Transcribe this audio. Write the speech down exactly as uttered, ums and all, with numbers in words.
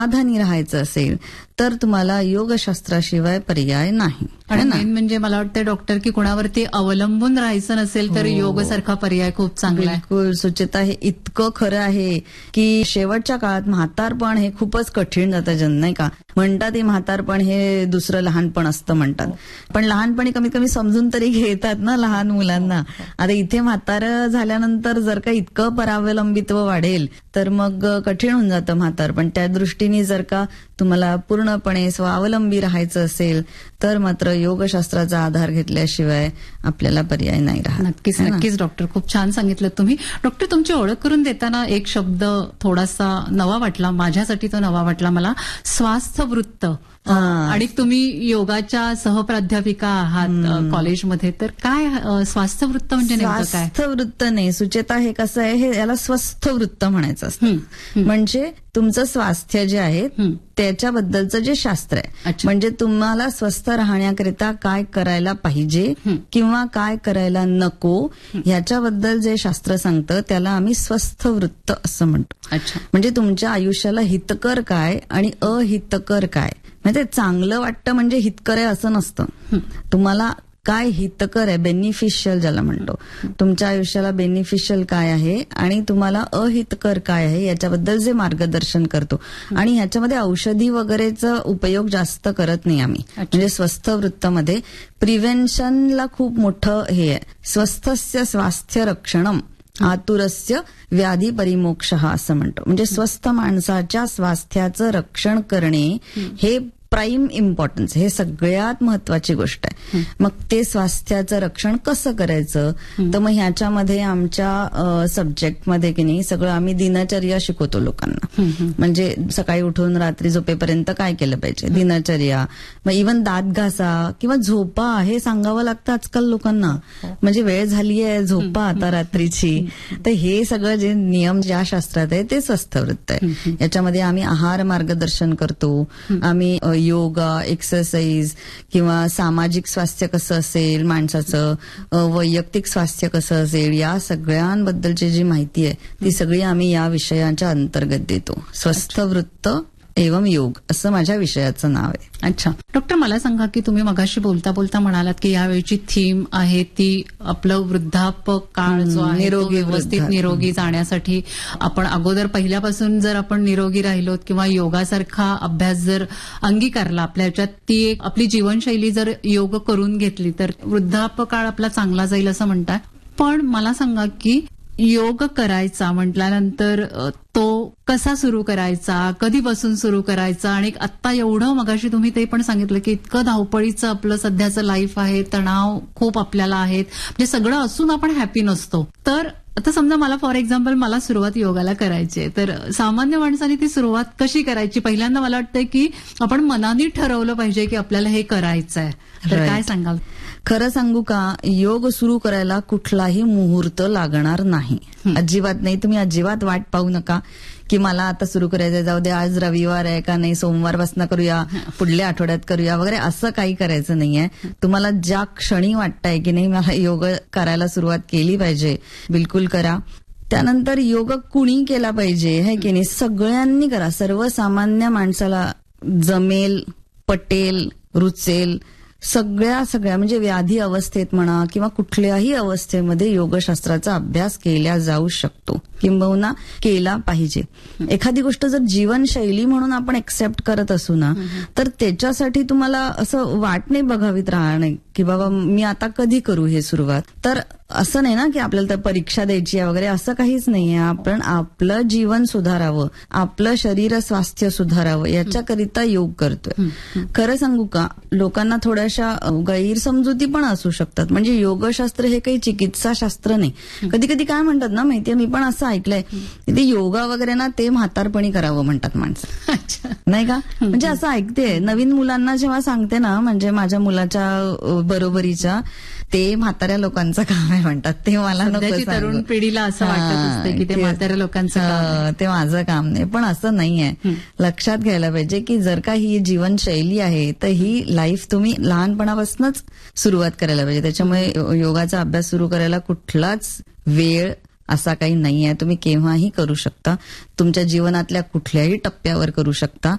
समाधानी राहायचं असेल तर तुम्हाला योगशास्त्राशिवाय पर्याय नाही. आणि मेन म्हणजे मला वाटतं डॉक्टर की कोणावरती अवलंबून राहायचं नसेल तर योग सारखा पर्याय खूप चांगला आहे. बिलकुल सुचेता, हे इतकं खरं आहे की शेवटच्या काळात म्हातारपण हे खूपच कठीण जातं जन, नाही का? म्हणतात हे म्हातारपण हे दुसरं लहानपण असतं म्हणतात, पण लहानपणी कमीत कमी समजून तरी घेतात ना लहान मुलांना. आता इथे म्हातार झाल्यानंतर जर का इतकं परावलंबित्व वाढेल तर मग कठीण होऊन जातं म्हातारपण. त्या दृष्टीने जर का तुम्हाला पूर्णपणे स्वावलंबी राहायचं असेल तर मात्र योगशास्त्राचा आधार घेतल्याशिवाय आपल्याला पर्याय नाही राहत. नक्कीच नक्कीच डॉक्टर, खूप छान सांगितलं तुम्ही. डॉक्टर, तुमची ओळख करून देताना एक शब्द थोडासा नवा वाटला, माझ्यासाठी तो नवा वाटला मला, स्वास्थ्यवृत्त. आणि तुम्ही योगाच्या सहप्राध्यापिका आहात कॉलेजमध्ये, तर काय स्वास्थ्यवृत्त म्हणजे नेमकं काय? स्वास्थ्यवृत्त नाही सुचेता, हे कसं आहे, हे याला स्वस्थ वृत्त म्हणायचं असतं. म्हणजे तुमचं स्वास्थ्य जे आहे त्याच्याबद्दलचं जे शास्त्र आहे, म्हणजे तुम्हाला स्वस्थ राहण्याकरिता काय करायला पाहिजे किंवा काय करायला नको ह्याच्याबद्दल जे शास्त्र सांगतं त्याला आम्ही स्वस्थ वृत्त असं म्हणतो. म्हणजे तुमच्या आयुष्याला हितकर काय आणि अहितकर काय, म्हणजे चांगलं वाटतं म्हणजे हितकर आहे असं नसतं. तुम्हाला काय हितकर आहे, बेनिफिशियल ज्याला म्हणतो, तुमच्या आयुष्याला बेनिफिशियल काय आहे आणि तुम्हाला अहितकर काय आहे याच्याबद्दल जे मार्गदर्शन करतो. आणि ह्याच्यामध्ये औषधी वगैरेचा उपयोग जास्त करत नाही आम्ही. म्हणजे स्वस्थ वृत्तमध्ये प्रिव्हेन्शनला खूप मोठं हे आहे. स्वस्थस्य स्वास्थ्य रक्षणम आतुरस्य व्याधी परिमोक्षः असं म्हणतो. म्हणजे स्वस्थ माणसाच्या स्वास्थ्याचं रक्षण करणे हे प्राईम इम्पॉर्टन्स, हे सगळ्यात महत्वाची गोष्ट आहे. मग ते स्वास्थ्याचं रक्षण कसं करायचं, तर मग ह्याच्यामध्ये आमच्या सब्जेक्टमध्ये की नाही सगळं आम्ही दिनचर्या शिकवतो लोकांना. म्हणजे सकाळी उठून रात्री झोपेपर्यंत काय केलं पाहिजे, दिनचर्या, मग इव्हन दात घासा किंवा झोपा हे सांगावं लागतं आजकाल लोकांना. म्हणजे वेळ झाली आहे, झोपा आता रात्रीची. तर हे सगळं जे नियम ज्या शास्त्रात आहे ते स्वस्थ वृत्त आहे. याच्यामध्ये आम्ही आहार मार्गदर्शन करतो, आम्ही योगा, एक्सरसाइज किंवा सामाजिक स्वास्थ्य कसं असेल माणसाचं, वैयक्तिक स्वास्थ्य कसं असेल, या सगळ्यांबद्दलची जी माहिती आहे ती सगळी आम्ही या विषयाच्या अंतर्गत देतो. स्वस्थ वृत्त एवं योग असं माझ्या विषयाचं नाव आहे. अच्छा डॉक्टर, मला सांगा की तुम्ही मगाशी बोलता बोलता म्हणालात की यावेळीची थीम आहे ती आपलं वृद्धापक काळ जो आहे निरोगी व्यवस्थित निरोगी जाण्यासाठी आपण अगोदर पहिल्यापासून जर आपण निरोगी राहिलो किंवा योगासारखा अभ्यास जर अंगीकारला आपल्या ह्याच्यात, ती एक आपली जीवनशैली जर योग करून घेतली तर वृद्धापक काळ आपला चांगला जाईल असं म्हणताय. पण मला सांगा की योग करायचा म्हटल्यानंतर तो कसा सुरू करायचा, कधीपासून सुरू करायचा, आणि आता एवढं मगाशी तुम्ही ते पण सांगितलं की इतकं धावपळीचं आपलं सध्याचं लाईफ आहे, तणाव खूप आपल्याला आहेत, म्हणजे सगळं असून आपण हॅपी नसतो. तर आता समजा मला फॉर एक्झाम्पल मला सुरुवात योगाला करायची आहे, तर सामान्य माणसाने ती सुरुवात कशी करायची? पहिल्यांदा मला वाटतंय की आपण मनाने ठरवलं पाहिजे की आपल्याला हे करायचं आहे, तर काय सांगाल? खरं सांगू का, योग सुरू करायला कुठलाही मुहूर्त लागणार नाही, अजिबात नाही. तुम्ही अजिबात वाट पाहू नका की मला आता सुरू करायचं, जाऊ दे आज रविवार आहे का नाही, सोमवारपासून करूया, पुढल्या आठवड्यात करूया वगैरे, असं काही करायचं नाहीये. तुम्हाला ज्या क्षणी वाटतंय की नाही मला योग करायला सुरुवात केली पाहिजे, बिलकुल करा. त्यानंतर योग कुणी केला पाहिजे है की नाही, सगळ्यांनी करा. सर्वसामान्य माणसाला जमेल, पटेल, रुचेल, सगळ्या सगळ्या म्हणजे व्याधी अवस्थेत म्हणा किंवा कुठल्याही अवस्थेमध्ये योगशास्त्राचा अभ्यास केला जाऊ शकतो, किंबहुना केला पाहिजे. एखादी गोष्ट जर जीवनशैली म्हणून आपण एक्सेप्ट करत असू ना, तर त्याच्यासाठी तुम्हाला असं वाट नाही बघावीत राहणे की बाबा मी आता कधी करू हे सुरुवात. तर असं नाही ना की आपल्याला तर परीक्षा द्यायची आहे वगैरे, असं काहीच नाहीये. आपण आपलं जीवन सुधारावं, आपलं शरीर स्वास्थ्य सुधारावं याच्याकरिता योग करतोय. खरं सांगू का, लोकांना थोड्याशा गैरसमजुती पण असू शकतात. म्हणजे योगशास्त्र हे काही चिकित्सा शास्त्र नाही. कधी कधी काय म्हणतात ना माहितीये, मी पण असं ऐकलंय, ते योगा वगैरे ना ते म्हातारपणी करावं म्हणतात माणसं, नाही का? म्हणजे असं ऐकते नवीन मुलांना जेव्हा सांगते ना, म्हणजे माझ्या मुलाच्या बरोबरीच्या, ते म्हाताऱ्या लोकांचं काम आहे म्हणतात. ते मला नको, तरुण पिढीला असं वाटत असतं की ते म्हाताऱ्या लोकांचं, ते माझं काम नाही. पण असं नाहीये. लक्षात घ्यायला पाहिजे की जर का ही जीवनशैली आहे तर ही लाईफ तुम्ही लहानपणापासूनच सुरुवात करायला पाहिजे. त्याच्यामुळे योगाचा अभ्यास सुरू करायला कुठलाच वेळ असा काही नाहीये. तुम्ही केव्हाही करू शकता, तुमच्या जीवनातल्या कुठल्याही टप्प्यावर करू शकता.